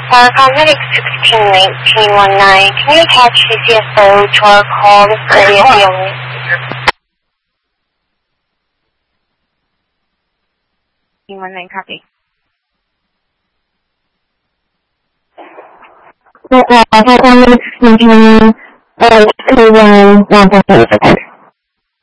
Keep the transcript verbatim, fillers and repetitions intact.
Uh, Cosmetic sixteen nineteen one nine. Can you attach the C S O to our call? This is area only. one nine, copy. Uh, Cosmetic sixteen, uh, two one, one,